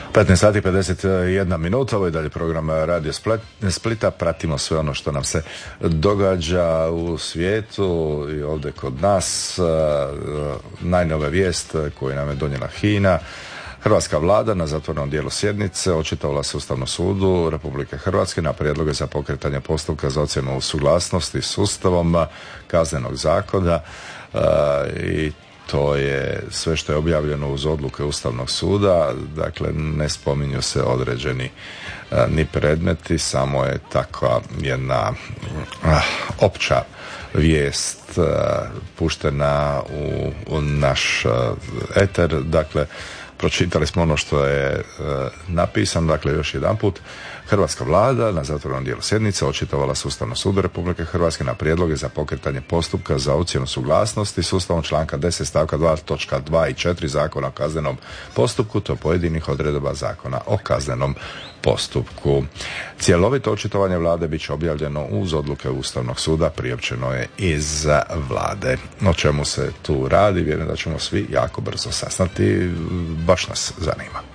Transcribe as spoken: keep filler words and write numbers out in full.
petnaest sati pedeset jedna minuta, ovo je dalje program Radio Splita, pratimo sve ono što nam se događa u svijetu i ovdje kod nas. Najnove vijest koju nam je donijela HINA. Hrvatska vlada na zatvorenom dijelu sjednice očitovala se Ustavnom sudu Republike Hrvatske na prijedloge za pokretanje postupka za ocjenu suglasnosti s Ustavom Kaznenog zakona i to je sve što je objavljeno uz odluke Ustavnog suda, dakle ne spominju se određeni a, ni predmeti, samo je takva jedna a, opća vijest a, puštena u, u naš a, eter, dakle pročitali smo ono što je e, napisano, dakle još jedanput. Hrvatska vlada na zatvorenom dijelu sjednice očitovala se Ustavnom sudu Republike Hrvatske na prijedloge za pokretanje postupka za ocjenu suglasnosti s Ustavom članka deset stavka dva točka dva i četiri Zakona o kaznenom postupku, to pojedinih odredaba Zakona o kaznenom postupku. Cjelovito očitovanje vlade bit će objavljeno uz odluke Ustavnog suda, priopćeno je iz vlade. O čemu se tu radi, vjerujem da ćemo svi jako brzo saznati, baš nas zanima.